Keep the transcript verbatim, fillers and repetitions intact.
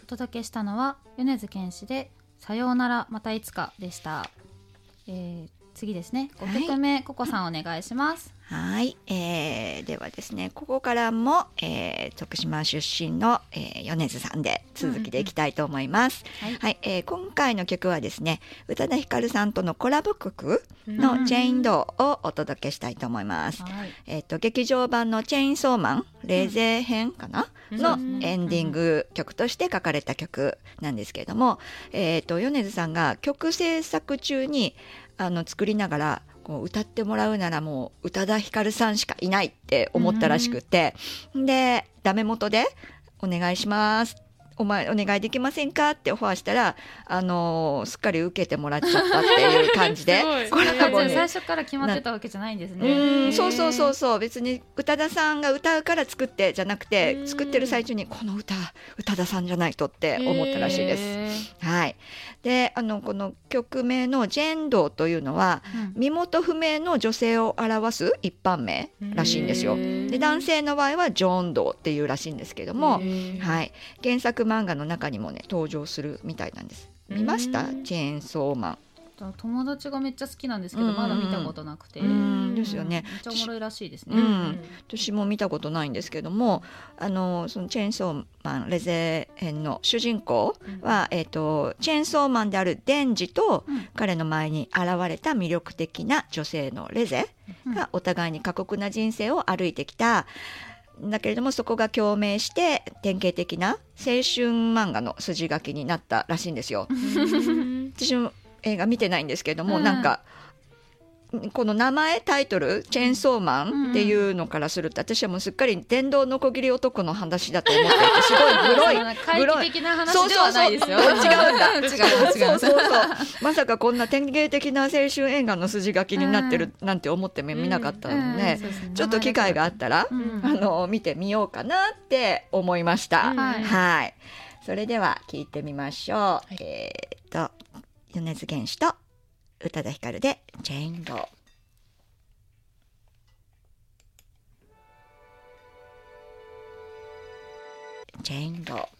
お届けしたのは米津玄師でさようならまたいつかでした。えー、次ですね、ごきょくめ、はい、ココさんお願いします。 はい、えー、ではですね、ここからも、えー、徳島出身の、えー、米津さんで続きでいきたいと思います。うんうん、はい、はい、えー、今回の曲はですね、宇多田ヒカルさんとのコラボ曲のチェーンドーをお届けしたいと思います。うんうん、えーと、劇場版のチェーンソーマンレゼ編かな、うん、のエンディング曲として書かれた曲なんですけれども、えーと、米津さんが曲制作中にあの作りながらこう歌ってもらうならもう宇多田ヒカルさんしかいないって思ったらしくて、でダメ元でお願いしますお前お願いできませんかってオファーしたら、あのー、すっかり受けてもらっちゃったっていう感じでコラボね、最初から決まってたわけじゃないんですね。 うん、そうそうそうそう、別に宇多田さんが歌うから作ってじゃなくて、作ってる最中にこの歌宇多田さんじゃないとって思ったらしいです。はい、であのこの曲名のジェンドーというのは、うん、身元不明の女性を表す一般名らしいんですよ。で男性の場合はジョンドーっていうらしいんですけども、はい、原作漫画の中にもね登場するみたいなんです。見ました？チェーンソーマン。 友達がめっちゃ好きなんですけど、うん、まだ見たことなくて、 うんですよね、 めっちゃおもろいらしいですね。 うん、私も見たことないんですけども、あのそのチェーンソーマンレゼ編の主人公は、うん、えーと、チェーンソーマンであるデンジと、うん、彼の前に現れた魅力的な女性のレゼがお互いに過酷な人生を歩いてきただけれども、そこが共鳴して典型的な青春漫画の筋書きになったらしいんですよ。私も映画見てないんですけれども、うん、なんかこの名前タイトルチェーンソーマンっていうのからすると、私はもうすっかり電動のこぎり男の話だと思っていて、すごいグロい怪奇的な話ではないですよ。 そうそうそう、違うんだ違う違うそうそうそうまさかこんな典型的な青春映画の筋書きになってるなんて思っても見なかったので、ちょっと機会があったら、うん、あの見てみようかなって思いました。うん、はい、はい、それでは聞いてみましょう。はい、えー、っと米津玄師と宇多田ヒカルでチェーンドー。チェーンドー。